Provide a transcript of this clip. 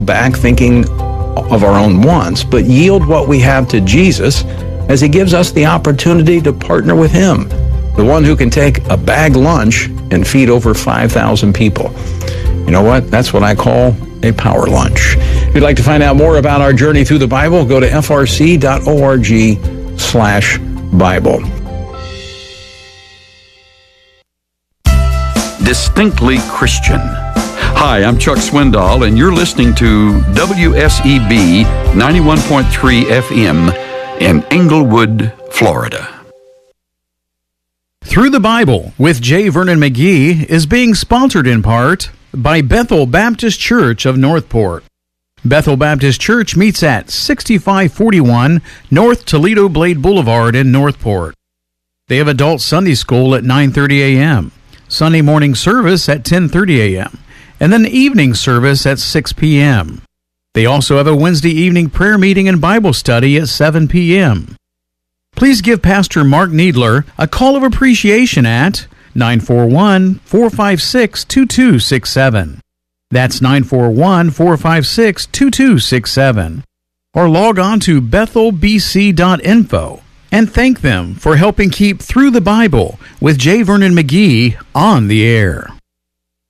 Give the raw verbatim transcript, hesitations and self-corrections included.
back thinking of our own wants, but yield what we have to Jesus as he gives us the opportunity to partner with him, the one who can take a bag lunch and feed over five thousand people. You know what? That's what I call a power lunch. If you'd like to find out more about our journey through the Bible, go to f r c dot org slash Bible. Distinctly Christian. Hi, I'm Chuck Swindoll, and you're listening to W S E B ninety-one point three F M in Englewood, Florida. Through the Bible with J. Vernon McGee is being sponsored in part by Bethel Baptist Church of Northport. Bethel Baptist Church meets at sixty-five forty-one North Toledo Blade Boulevard in Northport. They have adult Sunday school at nine thirty a.m., Sunday morning service at ten thirty a.m., and then evening service at six p.m. They also have a Wednesday evening prayer meeting and Bible study at seven p.m. Please give Pastor Mark Needler a call of appreciation at nine four one, four five six, two two six seven. That's nine four one, four five six, two two six seven. Or log on to bethel b c dot info and thank them for helping keep Through the Bible with J. Vernon McGee on the air.